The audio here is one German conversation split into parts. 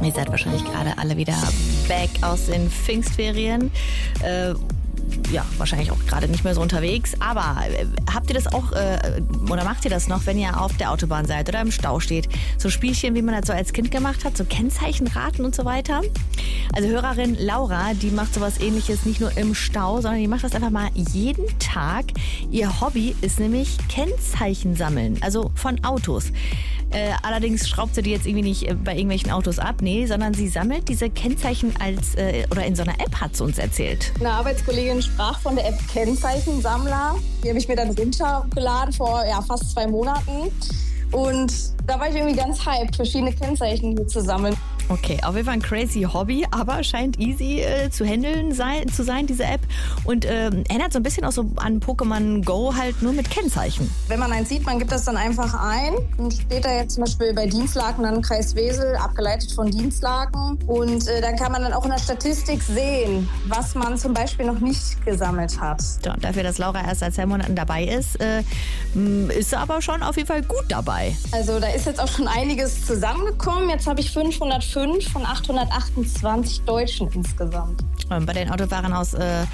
Ihr seid wahrscheinlich gerade alle wieder back aus den Pfingstferien. Ja, wahrscheinlich auch gerade nicht mehr so unterwegs. Aber habt ihr das auch oder macht ihr das noch, wenn ihr auf der Autobahn seid oder im Stau steht? So Spielchen, wie man das so als Kind gemacht hat, so Kennzeichenraten und so weiter. Also Hörerin Laura, die macht sowas Ähnliches nicht nur im Stau, sondern die macht das einfach mal jeden Tag. Ihr Hobby ist nämlich Kennzeichen sammeln, also von Autos. Allerdings schraubt sie die jetzt irgendwie nicht bei irgendwelchen Autos ab, nee, sondern sie sammelt diese Kennzeichen oder in so einer App, hat sie uns erzählt. Eine Arbeitskollegin sprach von der App Kennzeichensammler. Die habe ich mir dann runtergeladen vor fast 2 Monaten. Und da war ich irgendwie ganz hyped, verschiedene Kennzeichen hier zu sammeln. Okay, auf jeden Fall ein crazy Hobby, aber scheint easy zu handeln zu sein, diese App. Und erinnert so ein bisschen auch so an Pokémon Go, halt nur mit Kennzeichen. Wenn man eins sieht, man gibt das dann einfach ein. Und steht da jetzt zum Beispiel bei Dienstlaken dann Kreis Wesel, abgeleitet von Dienstlaken. Und da kann man dann auch in der Statistik sehen, was man zum Beispiel noch nicht gesammelt hat. Ja, und dafür, dass Laura erst seit 2 Monaten dabei ist, ist sie aber schon auf jeden Fall gut dabei. Also da ist jetzt auch schon einiges zusammengekommen. Jetzt habe ich 505 von 828 Deutschen insgesamt. Bei den Autofahrern aus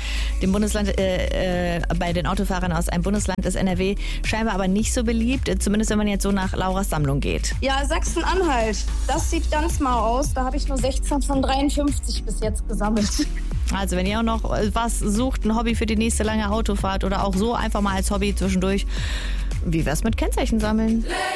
einem Bundesland ist NRW scheinbar aber nicht so beliebt, zumindest wenn man jetzt so nach Lauras Sammlung geht. Ja, Sachsen-Anhalt, das sieht ganz mau aus. Da habe ich nur 16 von 53 bis jetzt gesammelt. Also wenn ihr auch noch was sucht, ein Hobby für die nächste lange Autofahrt oder auch so einfach mal als Hobby zwischendurch, wie wär's mit Kennzeichen sammeln?